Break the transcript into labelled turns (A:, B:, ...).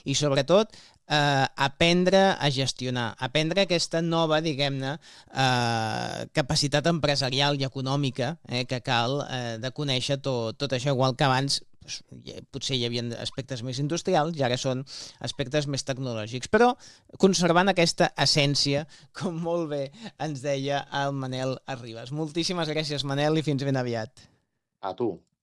A: i sobretot aprendre a gestionar, aprendre aquesta nova, diguem-ne, capacitat empresarial i econòmica que cal de conèixer tot això, igual que abans potser hi havia aspectes més industrials i ara són aspectes més tecnològics, però conservant aquesta essència, com molt bé ens deia el Manel Arribas. Moltíssimes gràcies, Manel, i fins ben aviat.
B: A tu.